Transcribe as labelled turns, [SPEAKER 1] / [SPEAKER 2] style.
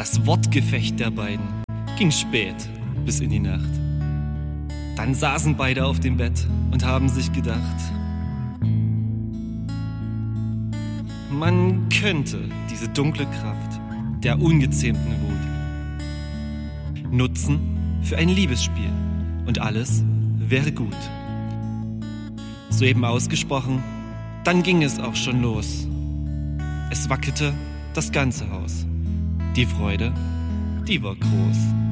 [SPEAKER 1] Das Wortgefecht der beiden ging spät bis in die Nacht. Dann saßen beide auf dem Bett und haben sich gedacht, man könnte diese dunkle Kraft der ungezähmten Wut nutzen für ein Liebesspiel und alles wäre gut. Soeben ausgesprochen, dann ging es auch schon los. Es wackelte das ganze Haus. Die Freude, die war groß.